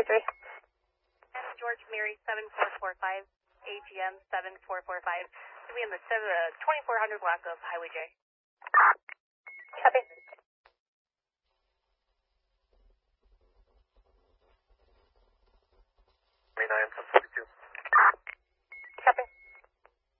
23. George Mary 7445, AGM 7445. To be in the 2400 block of Highway J. Copy. Nine,